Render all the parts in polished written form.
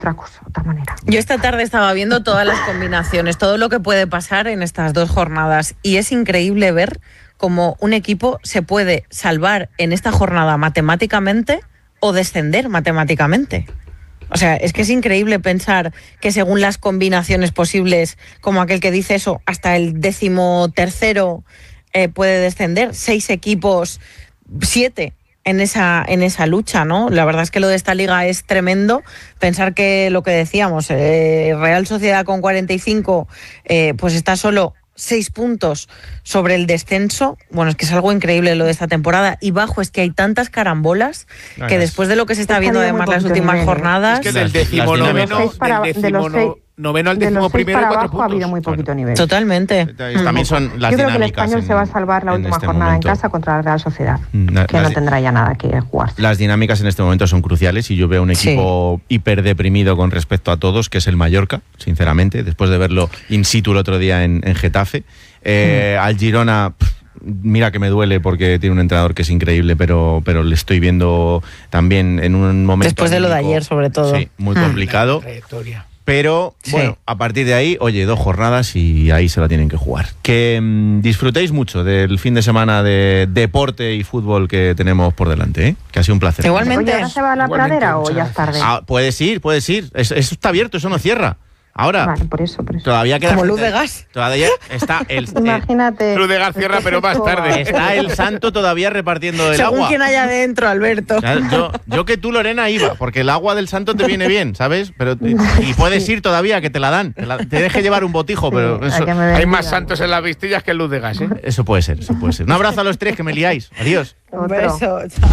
otra manera. Yo esta tarde estaba viendo todas las combinaciones, todo lo que puede pasar en estas 2 jornadas, y es increíble ver cómo un equipo se puede salvar en esta jornada matemáticamente o descender matemáticamente. O sea, es que es increíble pensar que según las combinaciones posibles, como aquel que dice eso, hasta el 13º puede descender, 6 equipos, 7 en esa lucha, ¿no? La verdad es que lo de esta liga es tremendo. Pensar que lo que decíamos, Real Sociedad con 45, pues está solo 6 puntos sobre el descenso. Bueno, es que es algo increíble lo de esta temporada. Y bajo es que hay tantas carambolas que después de lo que se está viendo además las últimas jornadas... Es que del noveno al 11º, 4 puntos. Ha habido muy poquito nivel. Totalmente. También son las dinámicas. Yo creo que el Español se va a salvar la última jornada en casa contra la Real Sociedad, que no tendrá ya nada que jugar. Las dinámicas en este momento son cruciales y yo veo un equipo hiper deprimido con respecto a todos, que es el Mallorca, sinceramente, después de verlo in situ el otro día en Getafe. Al Girona... Mira que me duele porque tiene un entrenador que es increíble, pero le estoy viendo también en un momento... Después de lo de ayer, sobre todo. Sí, muy complicado. Pero, bueno, a partir de ahí, 2 jornadas y ahí se la tienen que jugar. Que disfrutéis mucho del fin de semana de deporte y fútbol que tenemos por delante, ¿eh? Que ha sido un placer. Igualmente. ¿Ahora se va a la pradera o ya es tarde? Puedes ir. Eso está abierto, eso no cierra. Ahora, vale, por eso. Todavía queda... Como luz de gas. Todavía está el... Imagínate. Luz de gas cierra, pero más tarde. Está el santo todavía repartiendo el agua. Según quien haya dentro, Alberto. O sea, yo que tú, Lorena, iba, porque el agua del santo te viene bien, ¿sabes? Pero y puedes ir todavía, que te la dan. Te deje llevar un botijo, pero eso... Hay más santos en las vistillas que en luz de gas, ¿eh? Eso puede ser. Un abrazo a los 3, que me liáis. Adiós. Un beso. Chao.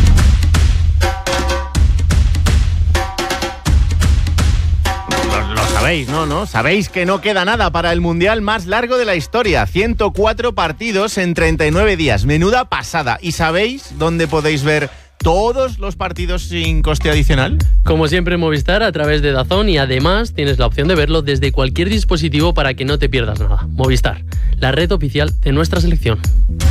Lo sabéis, ¿no? Sabéis que no queda nada para el mundial más largo de la historia. 104 partidos en 39 días. Menuda pasada. ¿Y sabéis dónde podéis ver todos los partidos sin coste adicional? Como siempre en Movistar, a través de DAZN, y además tienes la opción de verlo desde cualquier dispositivo para que no te pierdas nada. Movistar, la red oficial de nuestra selección.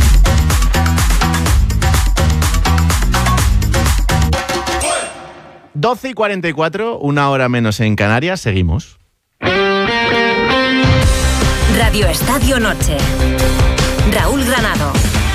Doce y 44, 1 hora menos en Canarias. Seguimos. Radio Estadio Noche. Raúl Granado.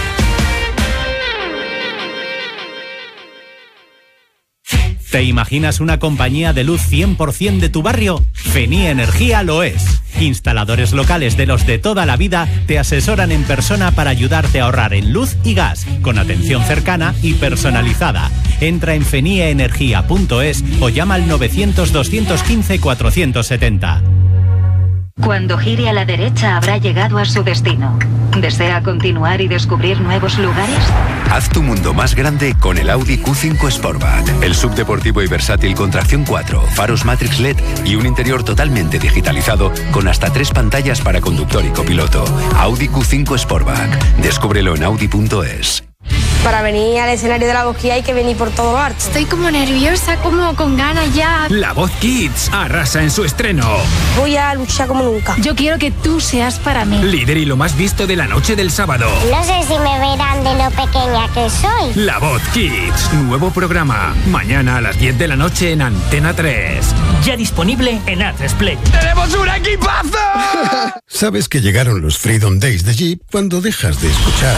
¿Te imaginas una compañía de luz 100% de tu barrio? Fenía Energía lo es. Instaladores locales de los de toda la vida te asesoran en persona para ayudarte a ahorrar en luz y gas, con atención cercana y personalizada. Entra en feniaenergia.es o llama al 900-215-470. Cuando gire a la derecha habrá llegado a su destino. ¿Desea continuar y descubrir nuevos lugares? Haz tu mundo más grande con el Audi Q5 Sportback. El subdeportivo y versátil con tracción 4, faros Matrix LED y un interior totalmente digitalizado con hasta 3 pantallas para conductor y copiloto. Audi Q5 Sportback. Descúbrelo en audi.es. Para venir al escenario de La Voz Kids hay que venir por todo lo alto. Estoy como nerviosa, como con ganas ya. La Voz Kids arrasa en su estreno. Voy a luchar como nunca. Yo quiero que tú seas para mí. Líder y lo más visto de la noche del sábado. No sé si me verán de lo pequeña que soy. La Voz Kids, nuevo programa. Mañana a las 10 de la noche en Antena 3. Ya disponible en A3 Play. ¡Tenemos un equipazo! ¿Sabes que llegaron los Freedom Days de Jeep cuando dejas de escuchar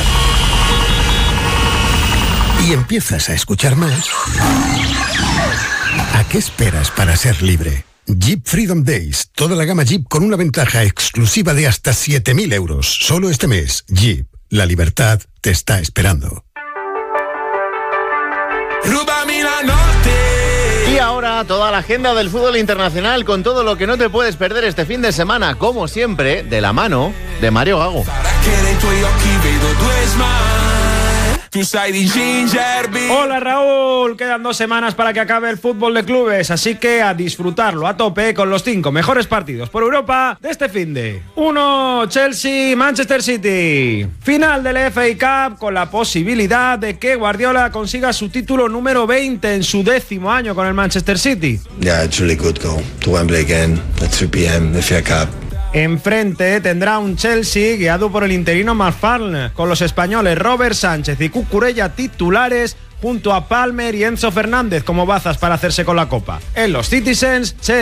y empiezas a escuchar más? ¿A qué esperas para ser libre? Jeep Freedom Days. Toda la gama Jeep con una ventaja exclusiva de hasta 7.000 euros. Solo este mes. Jeep. La libertad te está esperando. Y ahora toda la agenda del fútbol internacional con todo lo que no te puedes perder este fin de semana, como siempre, de la mano de Mario Gago. Hola Raúl, quedan 2 semanas para que acabe el fútbol de clubes, así que a disfrutarlo a tope con los 5 mejores partidos por Europa de este finde. 1. Chelsea-Manchester City. Final del FA Cup con la posibilidad de que Guardiola consiga su título número 20 en su 10º año con el Manchester City. Yeah, it's really good go to Wembley again at 3 p.m. FA Cup. Enfrente tendrá un Chelsea guiado por el interino McFarlane, con los españoles Robert Sánchez y Cucurella titulares, junto a Palmer y Enzo Fernández como bazas para hacerse con la copa. En los Citizens, Chelsea